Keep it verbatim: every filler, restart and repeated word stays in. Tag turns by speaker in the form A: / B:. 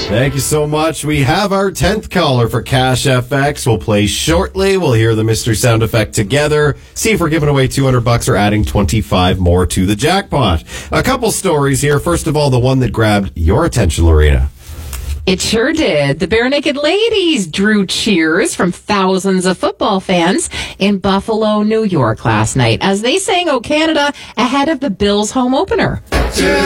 A: Thank you so much. We have our tenth caller for Cash F X. We'll play shortly. We'll hear the mystery sound effect together. See if we're giving away two hundred bucks or adding twenty-five more to the jackpot. A couple stories here. First of all, the one that grabbed your attention, Lorena.
B: It sure did. The Bare Naked Ladies drew cheers from thousands of football fans in Buffalo, New York last night as they sang "O Canada" ahead of the Bills' home opener.